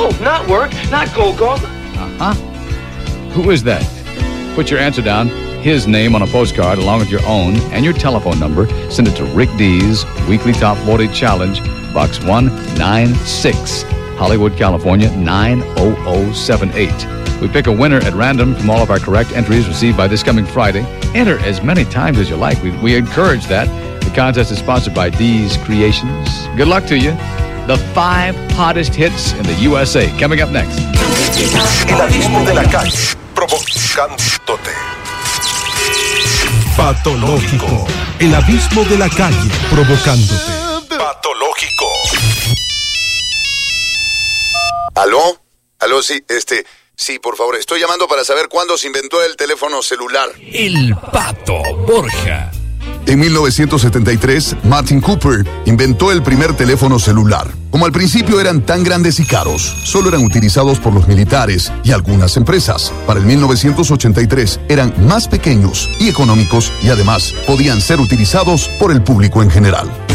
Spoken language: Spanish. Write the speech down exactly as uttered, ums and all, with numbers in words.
No, not work, not go-go. Uh-huh. Who is that? Put your answer down, his name on a postcard along with your own and your telephone number. Send it to Rick D's Weekly Top forty Challenge, Box one ninety-six, Hollywood, California, nine oh oh seven eight. We pick a winner at random from all of our correct entries received by this coming Friday. Enter as many times as you like. We, we encourage that. The contest is sponsored by D's Creations. Good luck to you. The five hottest hits in the U S A. Coming up next. El abismo de la calle, provocándote. Patológico. El abismo de la calle, provocándote. Patológico. ¿Aló? ¿Aló? Sí, este... Sí, por favor, estoy llamando para saber cuándo se inventó el teléfono celular. El Pato Borja. En mil novecientos setenta y tres, Martin Cooper inventó el primer teléfono celular. Como al principio eran tan grandes y caros, solo eran utilizados por los militares y algunas empresas. Para el mil novecientos ochenta y tres eran más pequeños y económicos y además podían ser utilizados por el público en general.